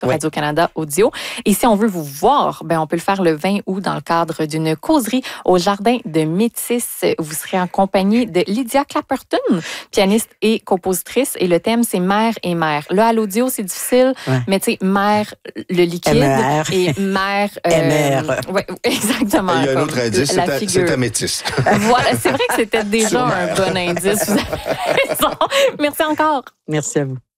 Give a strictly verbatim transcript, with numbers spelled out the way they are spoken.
de ouais. Radio-Canada Audio. Et si on veut vous voir, ben on peut le faire le vingt août dans le cadre d'une causerie au Jardin de Métis. Vous serez en compagnie de Lydia Clapperton, pianiste et compositrice. Et le thème, c'est mère et mère. Là, à l'audio, c'est difficile, ouais. mais tu sais, mère, le liquide, M R. et mère... Euh, M R. Ouais, exactement. Il y a un autre indice, la c'est, ta, c'est ta métisse. Voilà, c'est vrai que c'était déjà un bon indice. Vous avez raison. Merci encore. Merci à vous.